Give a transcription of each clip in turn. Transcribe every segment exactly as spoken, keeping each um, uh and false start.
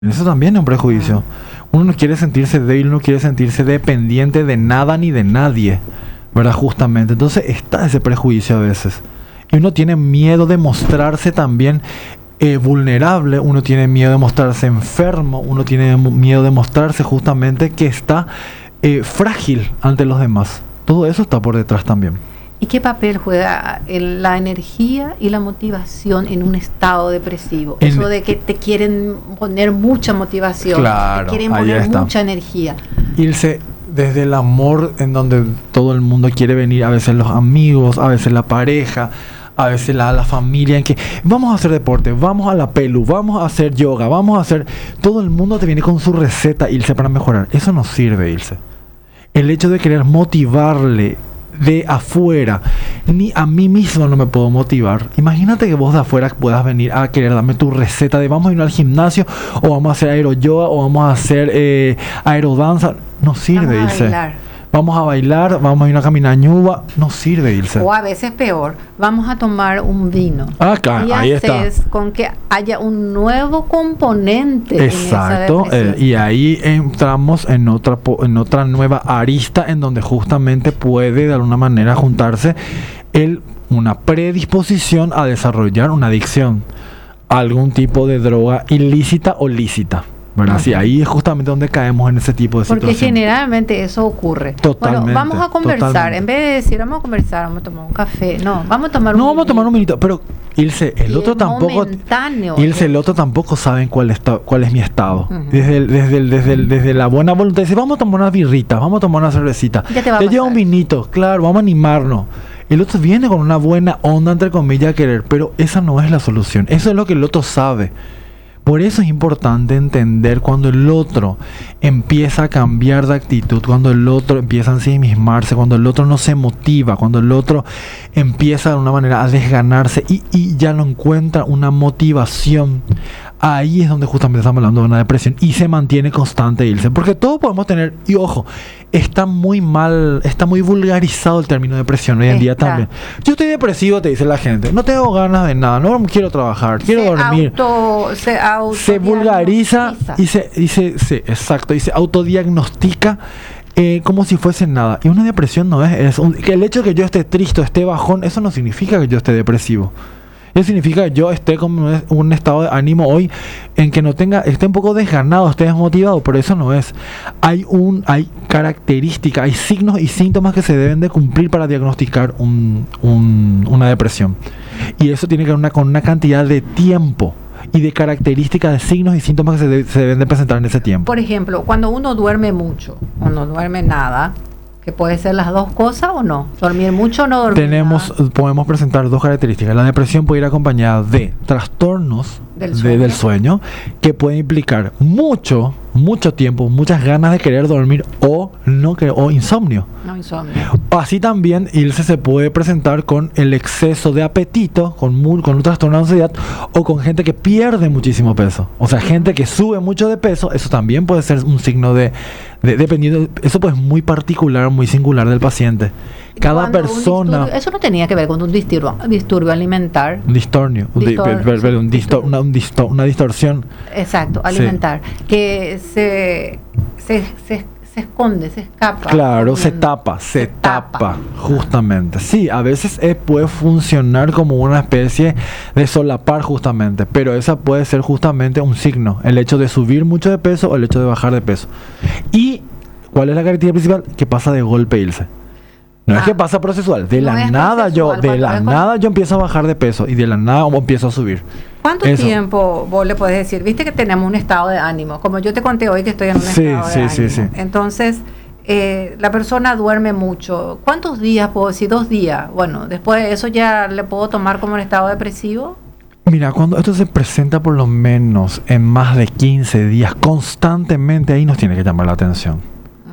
Eso también es un prejuicio. Uno no quiere sentirse débil, uno no quiere sentirse dependiente de nada ni de nadie, ¿verdad? Justamente. Entonces está ese prejuicio a veces. Y uno tiene miedo de mostrarse también eh, vulnerable, uno tiene miedo de mostrarse enfermo, uno tiene miedo de mostrarse justamente que está eh, frágil ante los demás. Todo eso está por detrás también. ¿Y qué papel juega el, la energía y la motivación en un estado depresivo? En, Eso de que te quieren poner mucha motivación, claro, te quieren poner mucha energía. Irse desde el amor, en donde todo el mundo quiere venir, a veces los amigos, a veces la pareja, a veces la, la familia, en que vamos a hacer deporte, vamos a la pelu, vamos a hacer yoga, vamos a hacer... Todo el mundo te viene con su receta, irse para mejorar. Eso no sirve, irse. El hecho de querer motivarle de afuera, ni a mí mismo no me puedo motivar. Imagínate que vos de afuera puedas venir a querer darme tu receta de vamos a ir al gimnasio, o vamos a hacer aeroyoga, o vamos a hacer eh, aerodanza. No sirve, vamos irse. A bailar. Vamos a bailar, vamos a ir a caminar ñuba. No sirve, irse. O a veces peor, vamos a tomar un vino. Acá, y ahí está. Con que haya un nuevo componente. Exacto. En esa eh, y ahí entramos en otra en otra nueva arista en donde justamente puede de alguna manera juntarse el, una predisposición a desarrollar una adicción a algún tipo de droga ilícita o lícita. ¿Verdad? Sí, ahí es justamente donde caemos en ese tipo de Porque situación. Porque generalmente eso ocurre. Totalmente. Bueno, vamos a conversar. Totalmente. En vez de decir, vamos a conversar, vamos a tomar un café. No, vamos a tomar un No, vamos a tomar un minuto. Pero, Ilse, el y otro tampoco... Ilse, el otro tampoco saben cuál, está, cuál es mi estado. Uh-huh. Desde, el, desde, el, desde, el, desde la buena voluntad. Dice, vamos a tomar una birrita, vamos a tomar una cervecita. Ya te va a Le lleva un vinito, claro, vamos a animarnos. El otro viene con una buena onda, entre comillas, a querer. Pero esa no es la solución. Eso es lo que el otro sabe. Por eso es importante entender cuando el otro empieza a cambiar de actitud, cuando el otro empieza a ensimismarse, cuando el otro no se motiva, cuando el otro empieza de alguna manera a desganarse y, y ya no encuentra una motivación. Ahí es donde justamente estamos hablando de una depresión y se mantiene constante, irse. Porque todos podemos tener, y ojo, está muy mal, está muy vulgarizado el término depresión hoy en está. día también. Yo estoy depresivo, te dice la gente, no tengo ganas de nada, no quiero trabajar, quiero se dormir. Auto, se auto se vulgariza y se, y se, se, exacto, y se autodiagnostica eh, como si fuese nada. Y una depresión no es, es un, que el hecho de que yo esté triste, esté bajón, eso no significa que yo esté depresivo. Eso significa que yo esté con un estado de ánimo hoy en que no tenga, esté un poco desganado, esté desmotivado, pero eso no es. Hay un, hay características, hay signos y síntomas que se deben de cumplir para diagnosticar un, un, una depresión. Y eso tiene que ver una, con una cantidad de tiempo y de características de signos y síntomas que se, de, se deben de presentar en ese tiempo. Por ejemplo, cuando uno duerme mucho o no duerme nada, que puede ser las dos cosas o no, dormir mucho o no dormir Tenemos, nada. Podemos presentar dos características. La depresión puede ir acompañada de trastornos del sueño, de, del sueño que pueden implicar mucho, mucho tiempo, muchas ganas de querer dormir o no que, o insomnio. No, insomnio. Así también Ilse se puede presentar con el exceso de apetito, con, muy, con un trastorno de ansiedad o con gente que pierde muchísimo peso. O sea, gente que sube mucho de peso, eso también puede ser un signo de, de dependiendo, eso pues es muy particular, muy singular del paciente. Cada persona... Eso no tenía que ver con un disturbio, disturbio alimentar. Un distornio. Distor, un, sí, un distor, una, un distor, una distorsión. Exacto, alimentar. Sí. Que se, se, se, se esconde, se escapa. Claro, se tapa, se, se tapa, tapa, justamente. Sí, a veces eh, puede funcionar como una especie de solapar justamente, pero esa puede ser justamente un signo. El hecho de subir mucho de peso o el hecho de bajar de peso. ¿Y cuál es la característica principal? Que pasa de golpe, Ilse. No ah, es que pasa procesual, de no la nada yo, de la nada yo empiezo a bajar de peso y de la nada empiezo a subir. ¿Cuánto Eso. tiempo vos le podés decir? Viste que tenemos un estado de ánimo, como yo te conté hoy que estoy en un sí, estado sí, de sí, ánimo. Sí. Entonces, eh, la persona duerme mucho. ¿Cuántos días puedo decir? Dos días. Bueno, después de eso ya le puedo tomar como un estado depresivo. Mira, cuando esto se presenta por lo menos en más de quince días constantemente, ahí nos tiene que llamar la atención.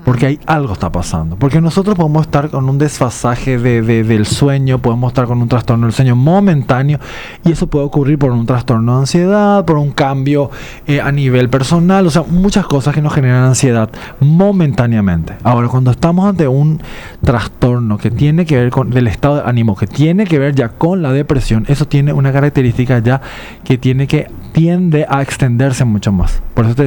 porque hay algo está pasando. Porque nosotros podemos estar con un desfasaje de, de, del sueño, podemos estar con un trastorno del sueño momentáneo, y eso puede ocurrir por un trastorno de ansiedad, por un cambio eh, a nivel personal, o sea, muchas cosas que nos generan ansiedad momentáneamente. Ahora, cuando estamos ante un trastorno que tiene que ver con el estado de ánimo, que tiene que ver ya con la depresión, eso tiene una característica ya que tiene que tiende a extenderse mucho más. Por eso te